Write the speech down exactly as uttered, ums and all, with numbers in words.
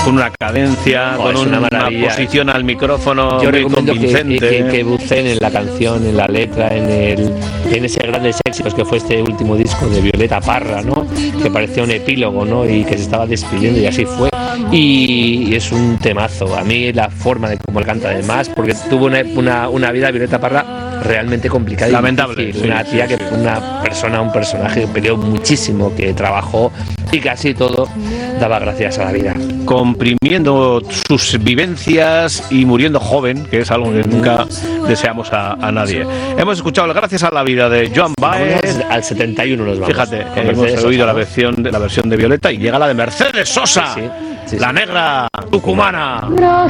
con una cadencia, oh, con una, una posición al micrófono. Yo muy recomiendo convincente. que, que, que buceen en la canción, en la letra, en el en ese grandes éxitos que fue este último disco de Violeta Parra, ¿no? Que parecía un epílogo, ¿no? Y que se estaba despidiendo, y así fue. Y, y es un temazo. A mí la forma de cómo él canta, además, porque tuvo una, una, una vida, Violeta Parra, realmente complicada. Lamentable. Sí, una tía, sí, que una persona, un personaje que peleó muchísimo, que trabajó y casi todo daba gracias a la vida. Comprimiendo sus vivencias y muriendo joven, que es algo que nunca deseamos a, a nadie. Hemos escuchado Gracias a la vida de Joan Baez. Al setenta y uno nos vamos. Fíjate, hemos Sosa, oído, ¿no?, la versión, de, la versión de Violeta, y llega la de Mercedes Sosa, sí, sí, sí, la sí. negra tucumana.